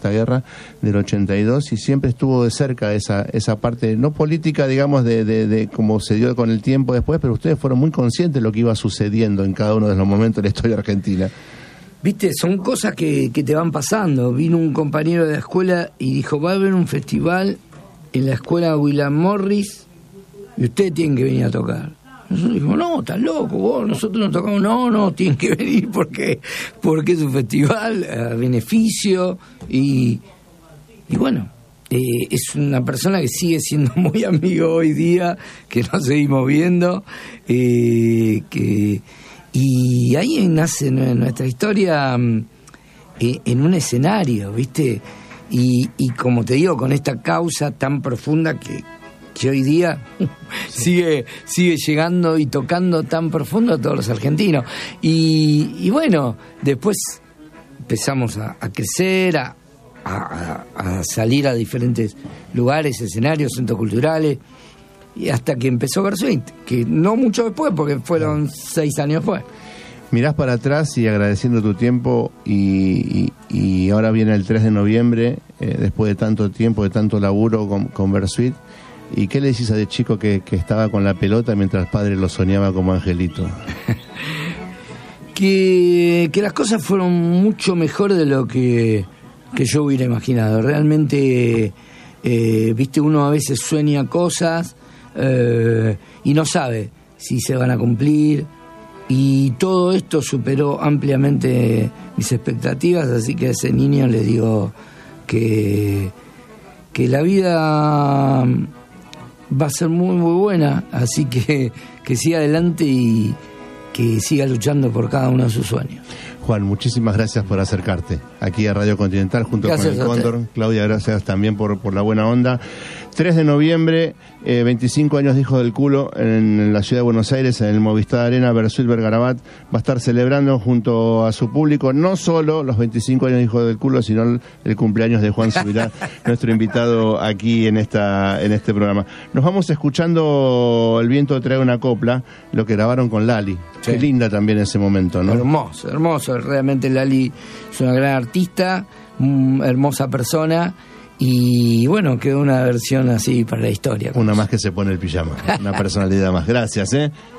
esta guerra del 82, y siempre estuvo de cerca esa parte, no política, digamos, de cómo se dio con el tiempo después, pero ustedes fueron muy conscientes de lo que iba sucediendo en cada uno de los momentos de la historia argentina. Viste, son cosas que te van pasando. Vino un compañero de la escuela y dijo, va a haber un festival en la escuela William Morris y ustedes tienen que venir a tocar. Nosotros dijimos, no, estás loco, vos, nosotros nos tocamos, no, tienen que venir porque es un festival a beneficio y bueno, es una persona que sigue siendo muy amigo hoy día, que nos seguimos viendo, y ahí nace nuestra historia en un escenario, ¿viste? Y como te digo, con esta causa tan profunda que hoy día sigue llegando y tocando tan profundo a todos los argentinos. Y bueno, después empezamos a crecer, a salir a diferentes lugares, escenarios, centros culturales, y hata que empezó Bersuit, que no mucho después, porque fueron 6 años después. Mirás para atrás y agradeciendo tu tiempo, y ahora viene el 3 de noviembre, después de tanto tiempo, de tanto laburo con Bersuit. ¿Y qué le decís a de chico que estaba con la pelota mientras el padre lo soñaba como angelito? que las cosas fueron mucho mejor de lo que yo hubiera imaginado. Realmente, viste, uno a veces sueña cosas y no sabe si se van a cumplir. Y todo esto superó ampliamente mis expectativas, así que a ese niño le digo que la vida va a ser muy muy buena, así que siga adelante y que siga luchando por cada uno de sus sueños. Juan, muchísimas gracias por acercarte aquí a Radio Continental junto gracias con el Cóndor. Claudia, gracias también por la buena onda. 3 de noviembre, 25 años de Hijo del Culo en la ciudad de Buenos Aires, en el Movistar Arena. Bersuit Vergarabat va a estar celebrando junto a su público no solo los 25 años de Hijo del Culo, sino el cumpleaños de Juan Subirá, nuestro invitado aquí en este programa. Nos vamos escuchando El viento trae una copla, lo que grabaron con Lali. Sí. Qué linda también ese momento, ¿no? Hermoso. Realmente Lali es una gran artista, hermosa persona. Y bueno, quedó una versión así para la historia. Una más que se pone el pijama, una personalidad más. Gracias,